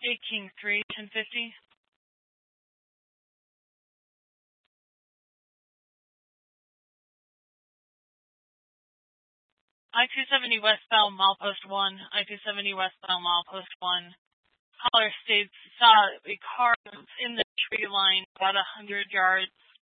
King 3, 1050. I-270 westbound, milepost 1. I-270 westbound, milepost 1. Caller states saw a car in the tree line about 100 yards